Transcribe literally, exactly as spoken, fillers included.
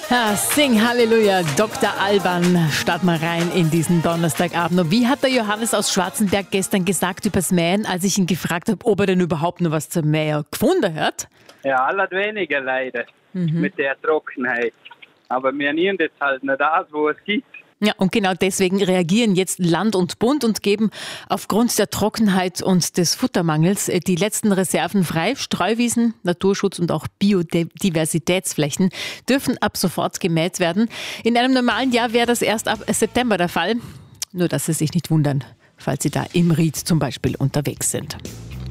Ja, sing Halleluja, Doktor Alban. Starten wir rein in diesen Donnerstagabend. Und wie hat der Johannes aus Schwarzenberg gestern gesagt übers Mähen, als ich ihn gefragt habe, ob er denn überhaupt noch was zum Mähen gefunden hat? Ja, aller weniger leider mhm. mit der Trockenheit. Aber wir nehmen jetzt halt nicht das, wo es gibt. Ja, und genau deswegen reagieren jetzt Land und Bund und geben aufgrund der Trockenheit und des Futtermangels die letzten Reserven frei. Streuwiesen, Naturschutz und auch Biodiversitätsflächen dürfen ab sofort gemäht werden. In einem normalen Jahr wäre das erst ab September der Fall. Nur, dass Sie sich nicht wundern, falls Sie da im Ried zum Beispiel unterwegs sind.